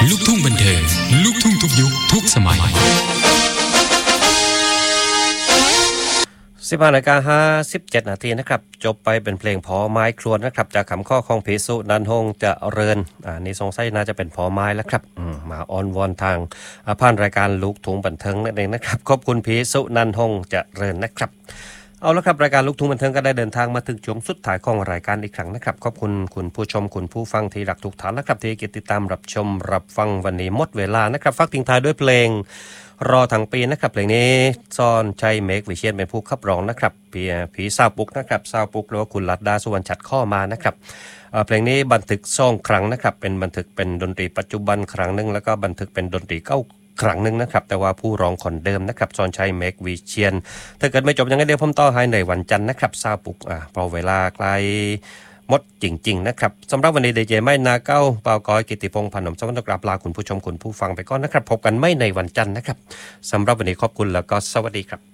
ลูกทุ่งบันเทิงลูกทุ่งทุกยุคทุกสมัย 15:57 นาทีนะครับจบไปเป็นเพลงพอไม้ครวญนะครับจากคำข้อของภิกษุนันทงเจริญนี่สงสัยน่าจะเป็นพอไม้แล้วครับมาออนวอนทางผ่านรายการลูกทุ่งบันเทิงนั่นเองนะครับขอบคุณภิกษุนันทงเจริญนะครับเอาละครับรายการลูกทุ่งบันเทิงก็ได้เดินทางมาถึงช่วงสุดท้ายของรายการอีกครั้งนะครับขอบคุณคุณผู้ชมคุณผู้ฟังที่รักทุกท่านนะครับที่ติดตามรับชมรับฟังวันนี้หมดเวลานะครับฝากทิ้งท้ายด้วยเพลงรอทั้งปีนะครับเพลงนี้ซ่อนชัยเมฆวิเชียรเป็นผู้ขับร้องนะครับผีสาวปุกนะครับสาวปุกหรือว่าคุณลัดดาสุวรรณฉัตรข้อมานะครับเพลงนี้บันทึก2ครั้งนะครับเป็นบันทึกเป็นดนตรีปัจจุบันครั้งนึงแล้วก็บันทึกเป็นดนตรีเก่าครั้งนึงนะครับแต่ว่าผู้ร้องคนเดิมนะครับซ่อนชัยเมฆวิเชียรถ้าเกิดไม่จบยังไงเดี๋ยวผมต่อให้ในวันจันทร์นะครับสาวปุกพอเวลาใกล้หมดจริงๆนะครับสำหรับวันนี้ดีเจไม่นาเก้าเปากอยกิติพงษ์พนมสวัสดิ์กราบลาคุณผู้ชมคุณผู้ฟังไปก่อนนะครับพบกันไม่ในวันจันทร์นะครับสำหรับวันนี้ขอบคุณแล้วก็สวัสดีครับ